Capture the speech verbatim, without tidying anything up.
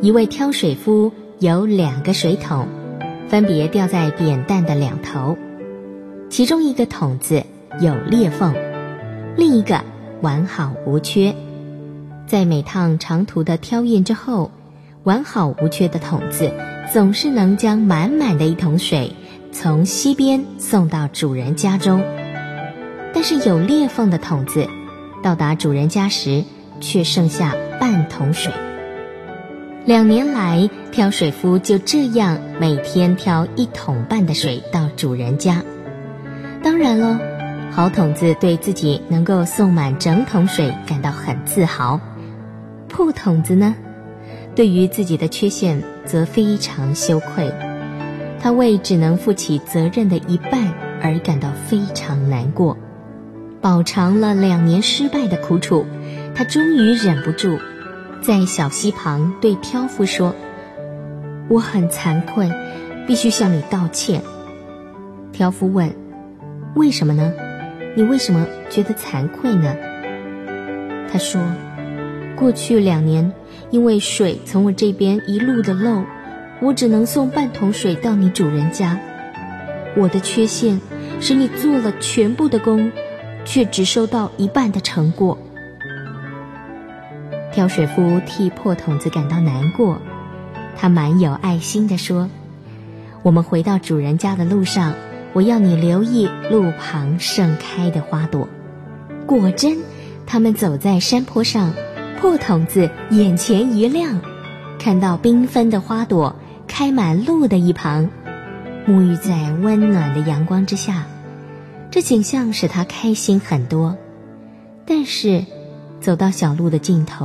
一位挑水夫有两个水桶，分别吊在扁担的两头，其中一个桶子有裂缝，另一个完好无缺。在每趟长途的挑运之后，完好无缺的桶子总是能将满满的一桶水从西边送到主人家中，但是有裂缝的桶子到达主人家时却剩下半桶水。两年来，挑水夫就这样每天挑一桶半的水到主人家。当然咯，好桶子对自己能够送满整桶水感到很自豪，破桶子呢，对于自己的缺陷则非常羞愧，他为只能负起责任的一半而感到非常难过。饱尝了两年失败的苦楚，他终于忍不住在小溪旁对挑夫说：我很惭愧，必须向你道歉。挑夫问：为什么呢？你为什么觉得惭愧呢？他说：过去两年，因为水从我这边一路的漏，我只能送半桶水到你主人家。我的缺陷使你做了全部的工，却只收到一半的成果。挑水夫替破桶子感到难过，他蛮有爱心地说：我们回到主人家的路上，我要你留意路旁盛开的花朵。果真，他们走在山坡上，破桶子眼前一亮，看到缤纷的花朵开满路的一旁，沐浴在温暖的阳光之下，这景象使他开心很多。但是走到小路的尽头，